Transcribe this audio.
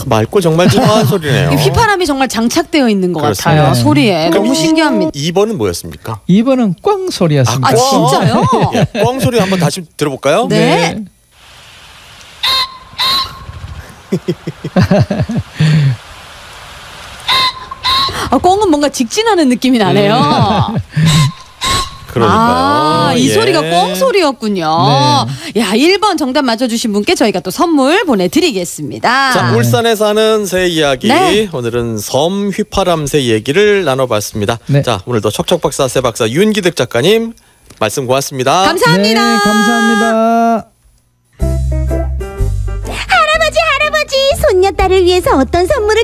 맑고 정말 좋아하는 소리네요. 이 휘파람이 정말 장착되어 있는 것 그렇습니다. 같아요. 네. 소리에. 그럼 너무 신기합니다. 2번은 뭐였습니까? 2번은 꽝 소리였습니다. 아, 진짜요? 예, 꽝 소리 한번 다시 들어볼까요? 네. 아, 꽁은 뭔가 직진하는 느낌이 나네요. 그러니까요. 이 예. 소리가 꽁 소리였군요. 야, 1번 정답 맞춰주신 분께 저희가 또 선물 보내드리겠습니다. 자, 울산에 사는 새 이야기. 네. 오늘은 섬 휘파람새 얘기를 나눠봤습니다. 네. 자, 오늘도 척척박사 새박사 윤기득 작가님 말씀 고맙습니다. 감사합니다. 네, 감사합니다. 할아버지, 손녀딸을 위해서 어떤 선물을